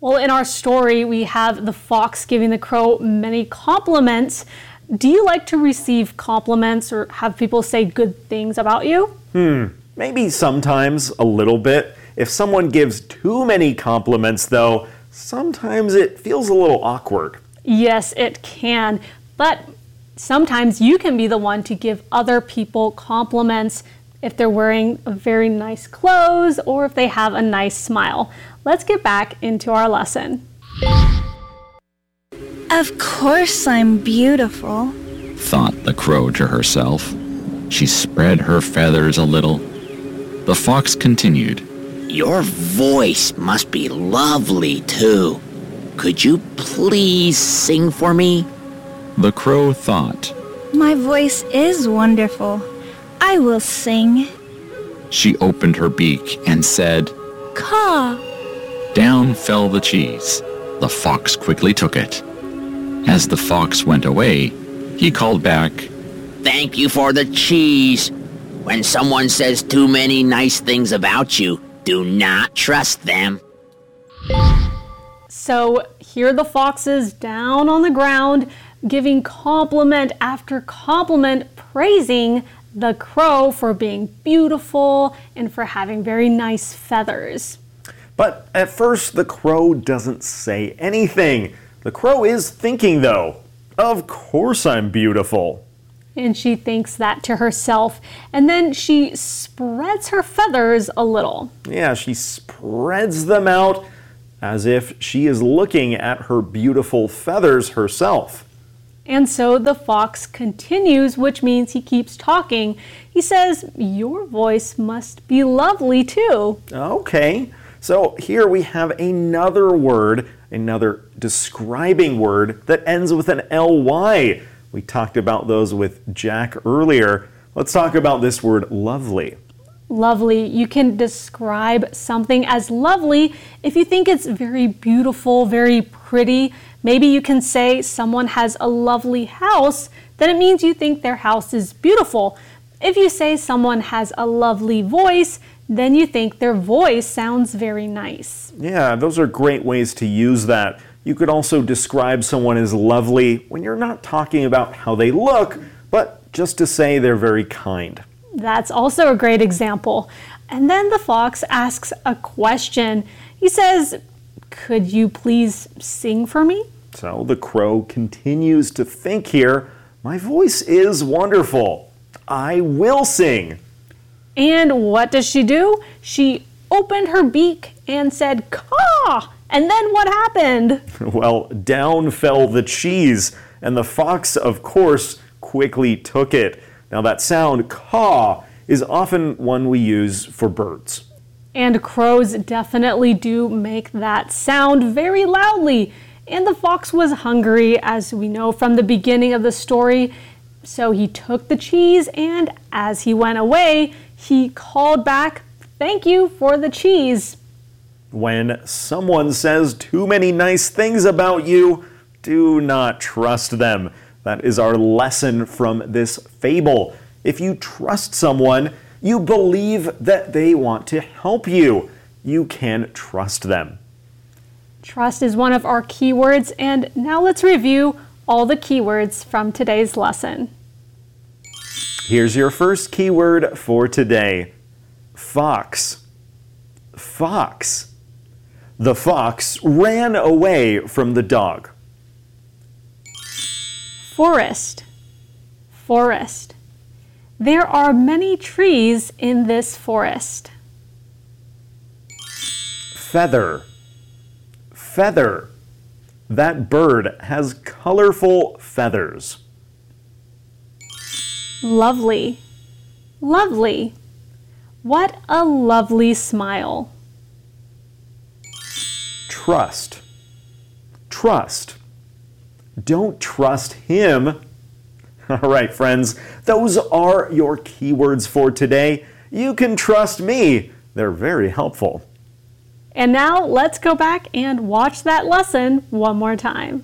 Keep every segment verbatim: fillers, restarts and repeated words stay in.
Well, in our story, we have the fox giving the crow many compliments. Do you like to receive compliments or have people say good things about you? Hmm, maybe sometimes a little bit. If someone gives too many compliments, though, sometimes it feels a little awkward. Yes, it can. But sometimes you can be the one to give other people compliments if they're wearing very nice clothes or if they have a nice smile. Let's get back into our lesson. Of course I'm beautiful, thought the crow to herself. She spread her feathers a little. The fox continued. Your voice must be lovely, too. Could you please sing for me? The crow thought. My voice is wonderful. I will sing. She opened her beak and said, Caw. Down fell the cheese. The fox quickly took it. As the fox went away, he called back, Thank you for the cheese. When someone says too many nice things about you, do not trust them. So here the fox is down on the ground, giving compliment after compliment, praising the crow for being beautiful and for having very nice feathers. But at first, the crow doesn't say anything. The crow is thinking, though. Of course I'm beautiful. And she thinks that to herself. And then she spreads her feathers a little. Yeah, she spreads them out as if she is looking at her beautiful feathers herself. And so the fox continues, which means he keeps talking. He says, your voice must be lovely too. Okay, so here we have another word, another describing word that ends with an L Y. We talked about those with Jack earlier. Let's talk about this word lovely. Lovely. You can describe something as lovely if you think it's very beautiful, very pretty. Maybe you can say someone has a lovely house, then it means you think their house is beautiful. If you say someone has a lovely voice, then you think their voice sounds very nice. Yeah, those are great ways to use that. You could also describe someone as lovely when you're not talking about how they look, but just to say they're very kind. That's also a great example. And then the fox asks a question. He says, could you please sing for me? So the crow continues to think here, my voice is wonderful. I will sing. And what does she do? She opened her beak and said, caw! And then what happened? Well, down fell the cheese, and the fox, of course, quickly took it. Now that sound, caw, is often one we use for birds. And crows definitely do make that sound very loudly. And the fox was hungry, as we know from the beginning of the story. So he took the cheese, and as he went away, he called back, thank you for the cheese. When someone says too many nice things about you, do not trust them. That is our lesson from this fable. If you trust someone, you believe that they want to help you. You can trust them. Trust is one of our keywords, and now let's review all the keywords from today's lesson. Here's your first keyword for today. Fox. Fox. The fox ran away from the dog. Forest. Forest. There are many trees in this forest. Feather. Feather. That bird has colorful feathers. Lovely. Lovely. What a lovely smile. Trust. Trust. Don't trust him. All right, friends, those are your keywords for today. You can trust me. They're very helpful. And now let's go back and watch that lesson one more time.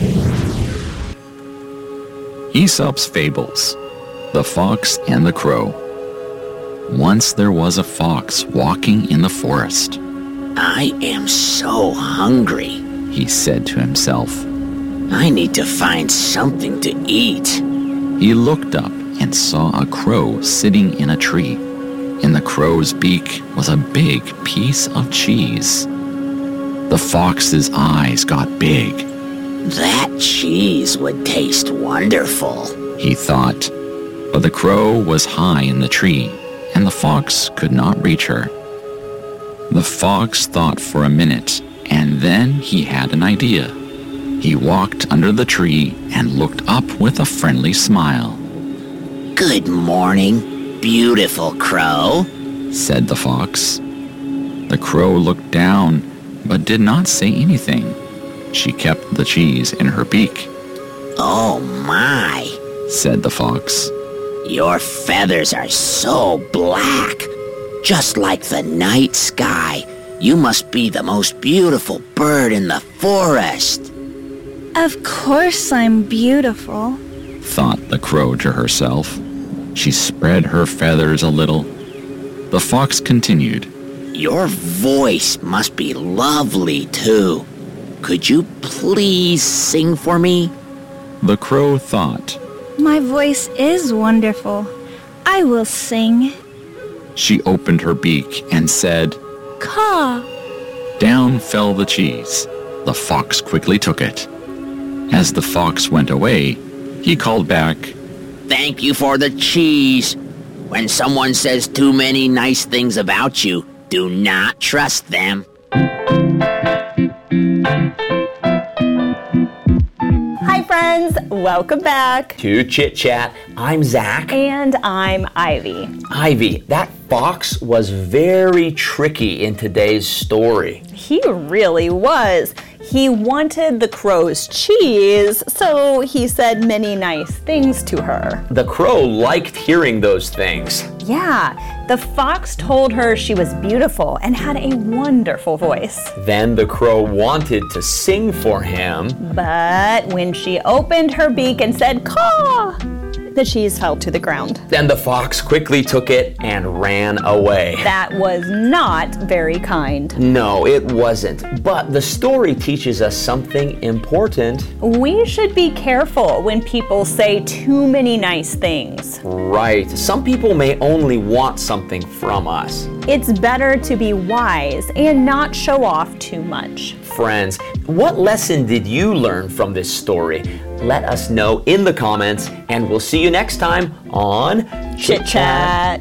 Aesop's Fables, The Fox and the Crow. Once there was a fox walking in the forest. I am so hungry, he said to himself. I need to find something to eat. He looked up and saw a crow sitting in a tree. In the crow's beak was a big piece of cheese. The fox's eyes got big. That cheese would taste wonderful, he thought. But the crow was high in the tree, and the fox could not reach her. The fox thought for a minute, and then he had an idea. He walked under the tree and looked up with a friendly smile. Good morning, beautiful crow, said the fox. The crow looked down, but did not say anything. She kept the cheese in her beak. Oh my, said the fox. Your feathers are so black, just like the night sky. You must be the most beautiful bird in the forest. Of course I'm beautiful, thought the crow to herself. She spread her feathers a little. The fox continued. Your voice must be lovely too. Could you please sing for me? The crow thought. My voice is wonderful. I will sing. She opened her beak and said, Caw. Down fell the cheese. The fox quickly took it. As the fox went away, he called back, Thank you for the cheese. When someone says too many nice things about you, do not trust them. Hi friends, welcome back to Chit Chat. I'm Zach. And I'm Ivy. Ivy, that fox was very tricky in today's story. He really was. He wanted the crow's cheese, so he said many nice things to her. The crow liked hearing those things. Yeah, the fox told her she was beautiful and had a wonderful voice. Then the crow wanted to sing for him. But when she opened her beak and said, caw, the cheese fell to the ground. Then the fox quickly took it and ran away. That was not very kind. No, it wasn't. But the story teaches us something important. We should be careful when people say too many nice things. Right. Some people may only want something from us. It's better to be wise and not show off too much. Friends, what lesson did you learn from this story? Let us know in the comments, and we'll see you next time on Chit Chat.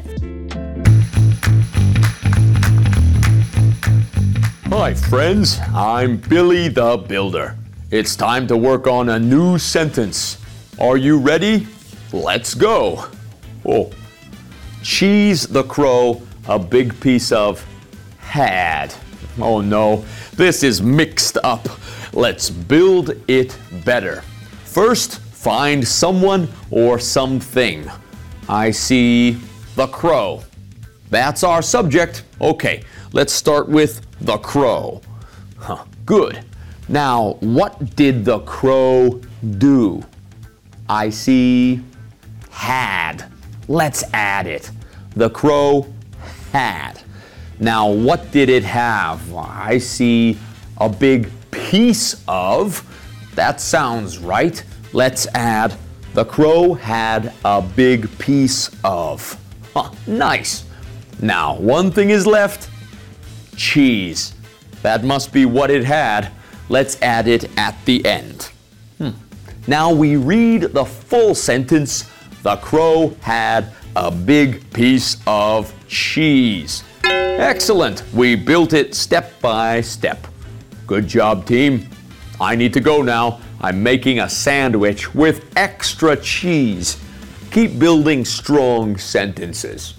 Hi friends, I'm Billy the Builder. It's time to work on a new sentence. Are you ready? Let's go. Oh, cheese the crow a big piece of had. Oh no, this is mixed up. Let's build it better. First, find someone or something. I see the crow. That's our subject. Okay, let's start with the crow. Huh, good. Now, what did the crow do? I see had. Let's add it. The crow had. Now, what did it have? I see a big piece of. That sounds right. Let's add, the crow had a big piece of. Huh, nice. Now, one thing is left. Cheese. That must be what it had. Let's add it at the end. Hmm. Now we read the full sentence. The crow had a big piece of cheese. Excellent. We built it step by step. Good job, team. I need to go now. I'm making a sandwich with extra cheese. Keep building strong sentences.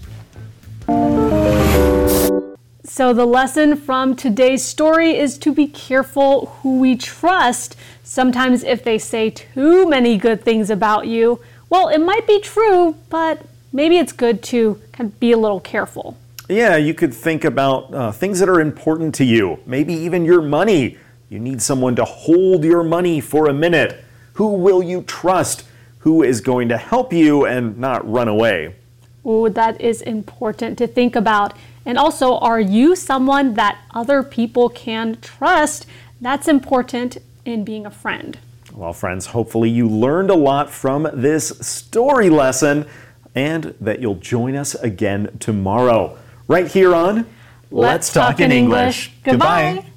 So the lesson from today's story is to be careful who we trust. Sometimes if they say too many good things about you, well, it might be true, but maybe it's good to kind of be a little careful. Yeah, you could think about uh, things that are important to you, maybe even your money. You need someone to hold your money for a minute. Who will you trust? Who is going to help you and not run away? Oh, that is important to think about. And also, are you someone that other people can trust? That's important in being a friend. Well, friends, hopefully you learned a lot from this story lesson and that you'll join us again tomorrow, right here on Let's Talk in English. Goodbye.